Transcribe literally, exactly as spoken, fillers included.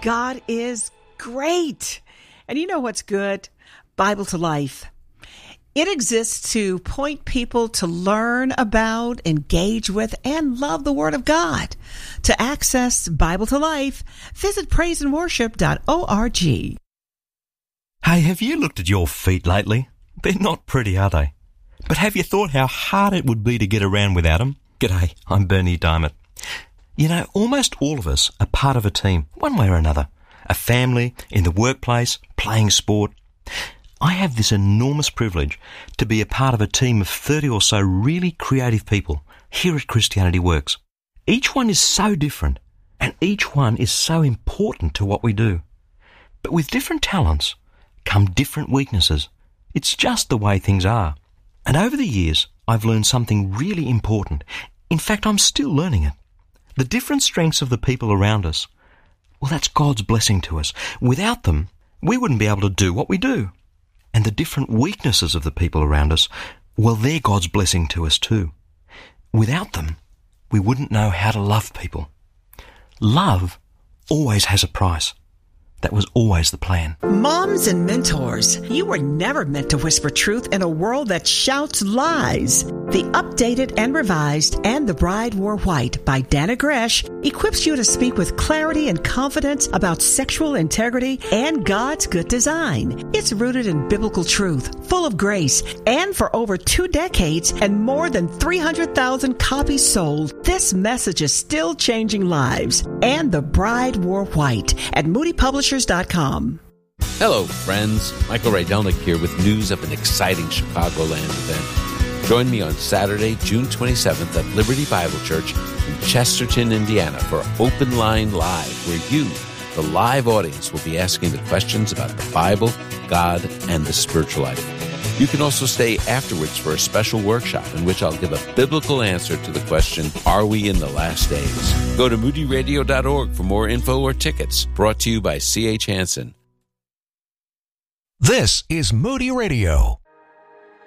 God is great. And you know what's good? Bible to Life. It exists to point people to learn about, engage with, and love the Word of God. To access Bible to Life, visit praise and worship dot org. Hey, have you looked at your feet lately? They're not pretty, are they? But have you thought how hard it would be to get around without them? G'day, I'm Bernie Diamond. You know, almost all of us are part of a team, one way or another. A family, in the workplace, playing sport. I have this enormous privilege to be a part of a team of thirty or so really creative people here at Christianity Works. Each one is so different, and each one is so important to what we do. But with different talents come different weaknesses. It's just the way things are. And over the years, I've learned something really important. In fact, I'm still learning it. The different strengths of the people around us, well, that's God's blessing to us. Without them, we wouldn't be able to do what we do. And the different weaknesses of the people around us, well, they're God's blessing to us too. Without them, we wouldn't know how to love people. Love always has a price. That was always the plan. Moms and mentors, you were never meant to whisper truth in a world that shouts lies. The updated and revised And the Bride Wore White by Dannah Gresh equips you to speak with clarity and confidence about sexual integrity and God's good design. It's rooted in biblical truth, full of grace, and for over two decades and more than three hundred thousand copies sold, this message is still changing lives. And the Bride Wore White at moody publishers dot com. Hello, friends. Michael Rydelnik here with news of an exciting Chicagoland event. Join me on Saturday, June twenty-seventh at Liberty Bible Church in Chesterton, Indiana for Open Line Live, where you, the live audience, will be asking the questions about the Bible, God, and the spiritual life. You can also stay afterwards for a special workshop in which I'll give a biblical answer to the question, are we in the last days? Go to moody radio dot org for more info or tickets. Brought to you by C H Hansen. This is Moody Radio.